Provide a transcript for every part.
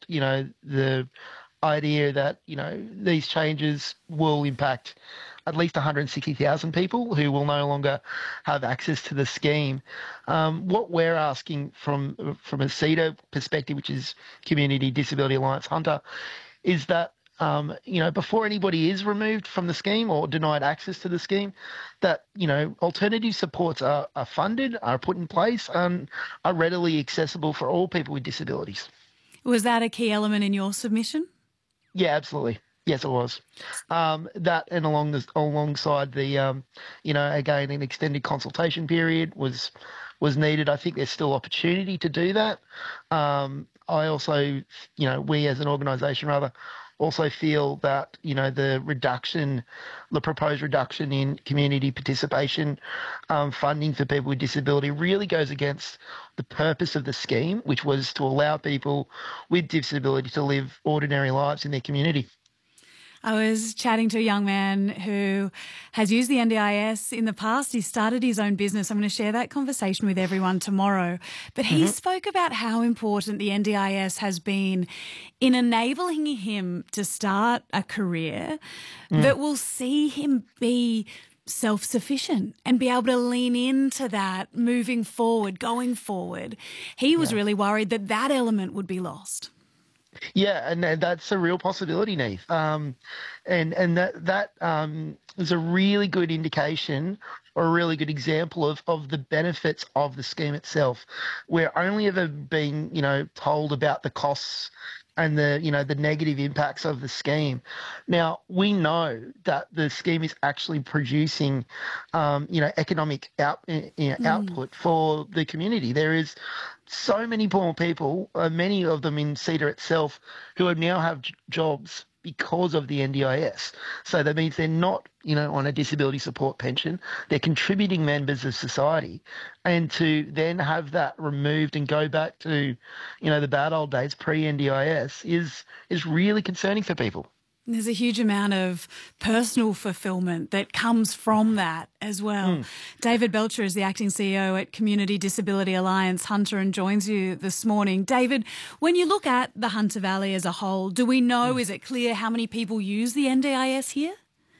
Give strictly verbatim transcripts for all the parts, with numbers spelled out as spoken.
you know, the idea that, you know, these changes will impact at least one hundred sixty thousand people who will no longer have access to the scheme. Um, what we're asking from from a CEDA perspective, which is Community Disability Alliance Hunter, is that um, you know, before anybody is removed from the scheme or denied access to the scheme, that, you know, alternative supports are, are funded, are put in place, and are readily accessible for all people with disabilities. Was that a key element in your submission? Yeah, absolutely. Yes, it was. Um, that and along the, alongside the, um, you know, again, an extended consultation period was was needed. I think there's still opportunity to do that. Um, I also, you know, we as an organisation rather, also feel that, you know, the reduction, the proposed reduction in community participation um, funding for people with disability really goes against the purpose of the scheme, which was to allow people with disability to live ordinary lives in their community. I was chatting to a young man who has used the N D I S in the past. He started his own business. I'm going to share that conversation with everyone tomorrow. But he mm-hmm. spoke about how important the N D I S has been in enabling him to start a career mm. that will see him be self-sufficient and be able to lean into that moving forward, going forward. He was yeah. really worried that that element would be lost. Yeah, and that's a real possibility, Neve. Um, and and that that um, is a really good indication or a really good example of, of the benefits of the scheme itself. We're only ever being, you know, told about the costs and the, you know, the negative impacts of the scheme. Now, we know that the scheme is actually producing, um, you know, economic out, you know, mm. output for the community. There is so many poor people, uh, many of them in CEDA itself, who now have j- jobs because of the N D I S. So that means they're not, you know, on a disability support pension. They're contributing members of society. And to then have that removed and go back to, you know, the bad old days pre-N D I S is is really concerning for people. There's a huge amount of personal fulfillment that comes from that as well. Mm. David Belcher is the acting C E O at Community Disability Alliance Hunter and joins you this morning. David, when you look at the Hunter Valley as a whole, do we know, mm. is it clear how many people use the N D I S here?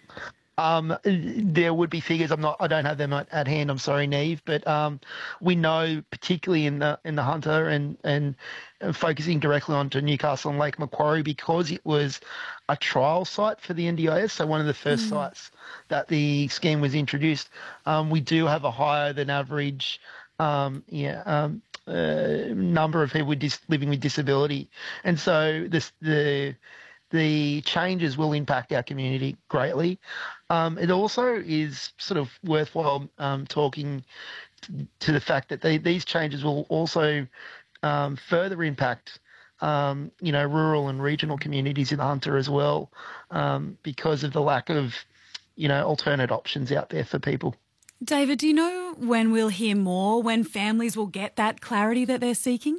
Um, there would be figures. I'm not. I don't have them at, at hand. I'm sorry, Neve. But um, we know, particularly in the in the Hunter and and focusing directly onto Newcastle and Lake Macquarie, because it was a trial site for the N D I S. So one of the first mm. sites that the scheme was introduced. Um, we do have a higher than average. Um, yeah. Um, uh, number of people with dis- living with disability, and so this the. The changes will impact our community greatly. Um, it also is sort of worthwhile um, talking to the fact that they, these changes will also um, further impact, um, you know, rural and regional communities in Hunter as well, um, because of the lack of, you know, alternate options out there for people. David, do you know when we'll hear more, when families will get that clarity that they're seeking?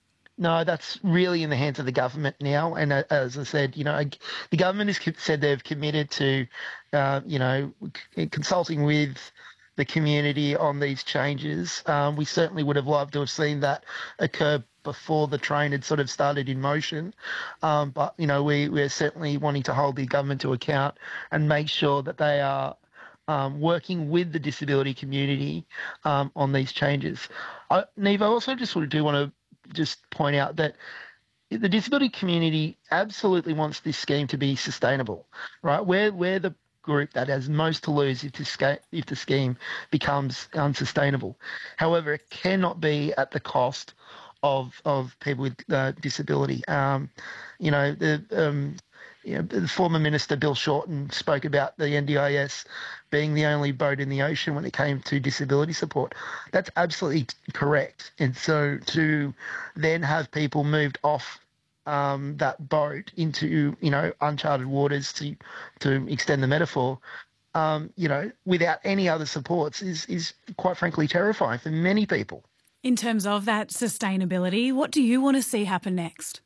No, that's really in the hands of the government now. And uh, as I said, you know, the government has said they've committed to, uh, you know, c- consulting with the community on these changes. Um, we certainly would have loved to have seen that occur before the train had sort of started in motion. Um, but, you know, we, we're certainly wanting to hold the government to account and make sure that they are Um, working with the disability community um, on these changes. I, Neve, I also just sort of do want to just point out that the disability community absolutely wants this scheme to be sustainable, right? We're, we're the group that has most to lose if the, sca- if the scheme becomes unsustainable. However, it cannot be at the cost of of people with uh, disability. Um, you know, the um, you know, the former Minister Bill Shorten spoke about the N D I S being the only boat in the ocean when it came to disability support. That's absolutely correct. And so to then have people moved off um, that boat into, you know, uncharted waters, to to extend the metaphor, um, you know, without any other supports is is quite frankly terrifying for many people. In terms of that sustainability, what do you want to see happen next?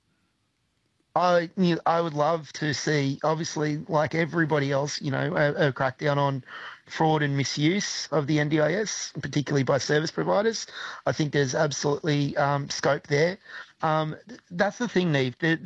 I you know, I would love to see, obviously, like everybody else, you know, a, a crackdown on fraud and misuse of the N D I S, particularly by service providers. I think there's absolutely um, scope there. Um, that's the thing, Neve. The,